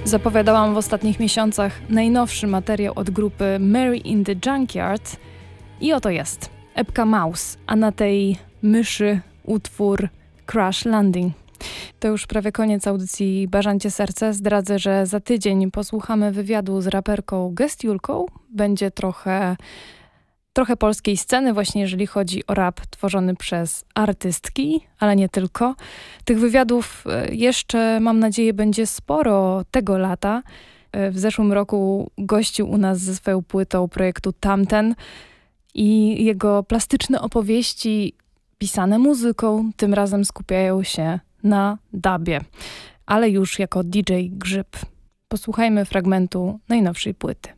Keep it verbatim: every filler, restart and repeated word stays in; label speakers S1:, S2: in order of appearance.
S1: Zapowiadałam w ostatnich miesiącach najnowszy materiał od grupy Mary in the Junkyard i oto jest. Epka Mouse, a na tej myszy utwór Crash Landing. To już prawie koniec audycji Barzancie Serce. Zdradzę, że za tydzień posłuchamy wywiadu z raperką Gestiulką. Będzie trochę, trochę polskiej sceny, właśnie jeżeli chodzi o rap tworzony przez artystki, ale nie tylko. Tych wywiadów jeszcze, mam nadzieję, będzie sporo tego lata. W zeszłym roku gościł u nas ze swoją płytą projektu Tamten i jego plastyczne opowieści pisane muzyką tym razem skupiają się na dubie, ale już jako D J Grzyb. Posłuchajmy fragmentu najnowszej płyty.